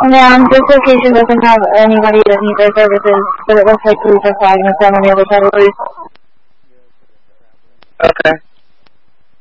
This location doesn't have anybody that needs our services, but it looks like police are flagging some on the other side of the roof. Okay.